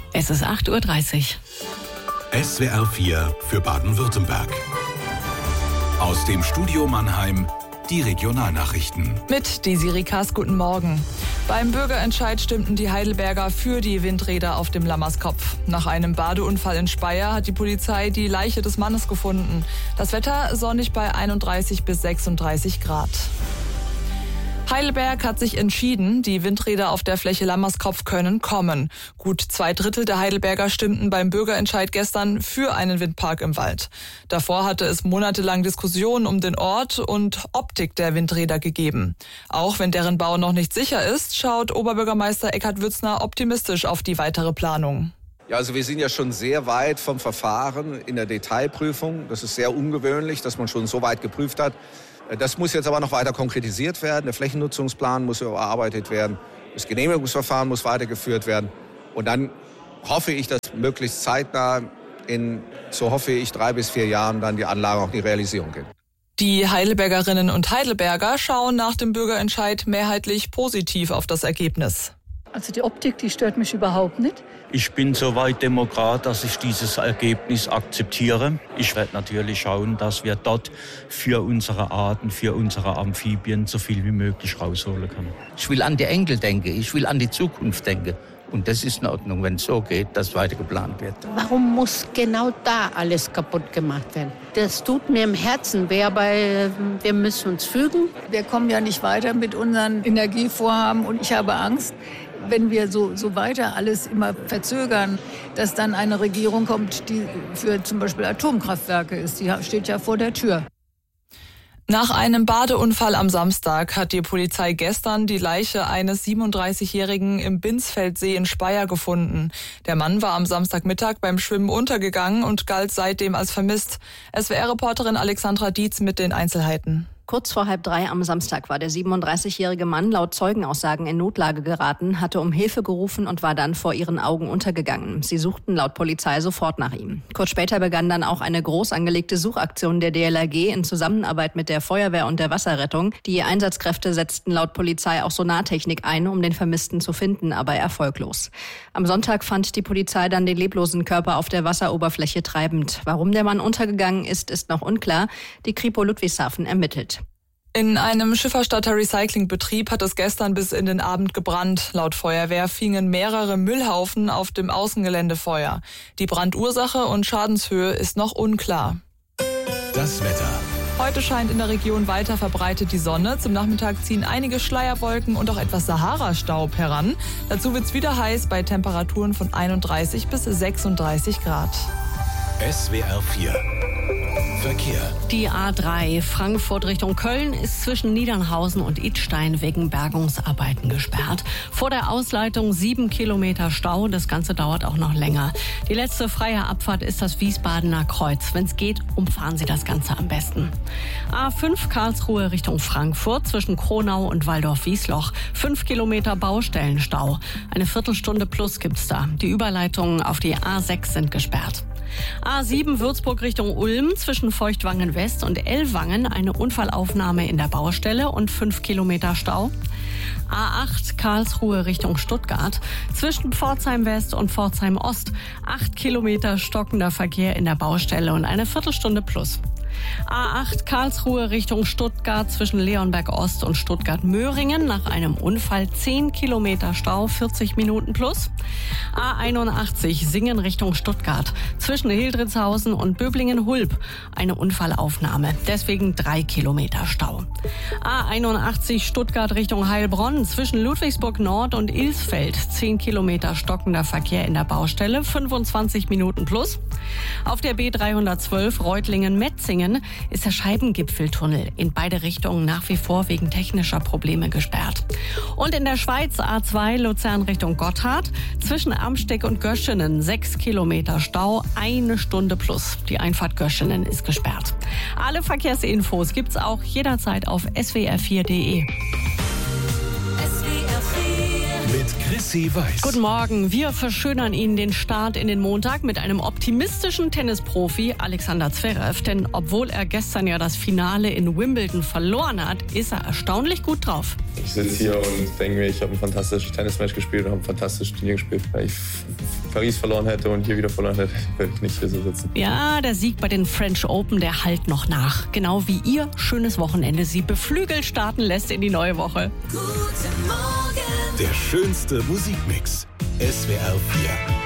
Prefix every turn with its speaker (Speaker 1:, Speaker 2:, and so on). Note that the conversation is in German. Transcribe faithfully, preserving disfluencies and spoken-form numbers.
Speaker 1: Es ist acht Uhr dreißig.
Speaker 2: S W R vier für Baden-Württemberg. Aus dem Studio Mannheim die Regionalnachrichten.
Speaker 3: Mit Desiree Kaas, guten Morgen. Beim Bürgerentscheid stimmten die Heidelberger für die Windräder auf dem Lammerskopf. Nach einem Badeunfall in Speyer hat die Polizei die Leiche des Mannes gefunden. Das Wetter sonnig bei einunddreißig bis sechsunddreißig Grad. Heidelberg hat sich entschieden, die Windräder auf der Fläche Lammerskopf können kommen. Gut zwei Drittel der Heidelberger stimmten beim Bürgerentscheid gestern für einen Windpark im Wald. Davor hatte es monatelang Diskussionen um den Ort und Optik der Windräder gegeben. Auch wenn deren Bau noch nicht sicher ist, schaut Oberbürgermeister Eckhard Würzner optimistisch auf die weitere Planung.
Speaker 4: Ja, also wir sind ja schon sehr weit vom Verfahren in der Detailprüfung. Das ist sehr ungewöhnlich, dass man schon so weit geprüft hat. Das muss jetzt aber noch weiter konkretisiert werden. Der Flächennutzungsplan muss überarbeitet werden. Das Genehmigungsverfahren muss weitergeführt werden. Und dann hoffe ich, dass möglichst zeitnah in, so hoffe ich, drei bis vier Jahren dann die Anlage auch in die Realisierung geht.
Speaker 3: Die Heidelbergerinnen und Heidelberger schauen nach dem Bürgerentscheid mehrheitlich positiv auf das Ergebnis.
Speaker 5: Also die Optik, die stört mich überhaupt nicht.
Speaker 6: Ich bin soweit Demokrat, dass ich dieses Ergebnis akzeptiere. Ich werde natürlich schauen, dass wir dort für unsere Arten, für unsere Amphibien so viel wie möglich rausholen können.
Speaker 7: Ich will an die Enkel denken, ich will an die Zukunft denken. Und das ist in Ordnung, wenn es so geht, dass weiter geplant wird.
Speaker 8: Warum muss genau da alles kaputt gemacht werden? Das tut mir im Herzen weh, aber wir müssen uns fügen.
Speaker 5: Wir kommen ja nicht weiter mit unseren Energievorhaben und ich habe Angst, wenn wir so, so weiter alles immer verzögern, dass dann eine Regierung kommt, die für zum Beispiel Atomkraftwerke ist. Die steht ja vor der Tür.
Speaker 3: Nach einem Badeunfall am Samstag hat die Polizei gestern die Leiche eines siebenunddreißigjährigen im Binsfeldsee in Speyer gefunden. Der Mann war am Samstagmittag beim Schwimmen untergegangen und galt seitdem als vermisst. S W R-Reporterin Alexandra Dietz mit den Einzelheiten.
Speaker 1: Kurz vor halb drei am Samstag war der siebenunddreißigjährige Mann laut Zeugenaussagen in Notlage geraten, hatte um Hilfe gerufen und war dann vor ihren Augen untergegangen. Sie suchten laut Polizei sofort nach ihm. Kurz später begann dann auch eine groß angelegte Suchaktion der D L R G in Zusammenarbeit mit der Feuerwehr und der Wasserrettung. Die Einsatzkräfte setzten laut Polizei auch Sonartechnik ein, um den Vermissten zu finden, aber erfolglos. Am Sonntag fand die Polizei dann den leblosen Körper auf der Wasseroberfläche treibend. Warum der Mann untergegangen ist, ist noch unklar. Die Kripo Ludwigshafen ermittelt.
Speaker 3: In einem Schifferstatter Recyclingbetrieb hat es gestern bis in den Abend gebrannt. Laut Feuerwehr fingen mehrere Müllhaufen auf dem Außengelände Feuer. Die Brandursache und Schadenshöhe ist noch unklar.
Speaker 2: Das Wetter.
Speaker 3: Heute scheint in der Region weiter verbreitet die Sonne. Zum Nachmittag ziehen einige Schleierwolken und auch etwas Sahara-Staub heran. Dazu wird's wieder heiß bei Temperaturen von einunddreißig bis sechsunddreißig Grad.
Speaker 2: S W R vier. Verkehr.
Speaker 1: Die A drei Frankfurt Richtung Köln ist zwischen Niedernhausen und Idstein wegen Bergungsarbeiten gesperrt. Vor der Ausleitung sieben Kilometer Stau. Das Ganze dauert auch noch länger. Die letzte freie Abfahrt ist das Wiesbadener Kreuz. Wenn es geht, umfahren Sie das Ganze am besten. A fünf Karlsruhe Richtung Frankfurt zwischen Kronau und Waldorf-Wiesloch. Fünf Kilometer Baustellenstau. Eine Viertelstunde plus gibt's da. Die Überleitungen auf die A sechs sind gesperrt. A sieben Würzburg Richtung Ulm zwischen Feuchtwangen West und Ellwangen eine Unfallaufnahme in der Baustelle und fünf Kilometer Stau. A acht Karlsruhe Richtung Stuttgart zwischen Pforzheim West und Pforzheim Ost acht Kilometer stockender Verkehr in der Baustelle und eine Viertelstunde plus. A acht Karlsruhe Richtung Stuttgart zwischen Leonberg Ost und Stuttgart-Möhringen nach einem Unfall zehn Kilometer Stau, vierzig Minuten plus. A einundachtzig Singen Richtung Stuttgart zwischen Hildritzhausen und Böblingen-Hulb eine Unfallaufnahme, deswegen drei Kilometer Stau. A einundachtzig Stuttgart Richtung Heilbronn zwischen Ludwigsburg Nord und Ilsfeld zehn Kilometer stockender Verkehr in der Baustelle, fünfundzwanzig Minuten plus. Auf der B dreihundertzwölf Reutlingen-Metzingen ist der Scheibengipfeltunnel in beide Richtungen nach wie vor wegen technischer Probleme gesperrt. Und in der Schweiz A zwei Luzern Richtung Gotthard zwischen Amsteck und Göschenen sechs Kilometer Stau, eine Stunde plus. Die Einfahrt Göschenen ist gesperrt. Alle Verkehrsinfos gibt's auch jederzeit auf s w r vier punkt d e.
Speaker 2: Mit Chrissy Weiß.
Speaker 1: Guten Morgen. Wir verschönern Ihnen den Start in den Montag mit einem optimistischen Tennisprofi, Alexander Zverev. Denn obwohl er gestern ja das Finale in Wimbledon verloren hat, ist er erstaunlich gut drauf.
Speaker 9: Ich sitze hier und denke mir, ich habe ein fantastisches Tennismatch gespielt und habe ein fantastisches Turnier gespielt. Ich Paris verloren hätte und hier wieder verloren hätte, würde ich nicht hier so sitzen.
Speaker 1: Ja, der Sieg bei den French Open, der hallt noch nach. Genau wie ihr schönes Wochenende sie beflügelt starten lässt in die neue Woche.
Speaker 2: Guten Morgen. Der schönste Musikmix. S W R vier.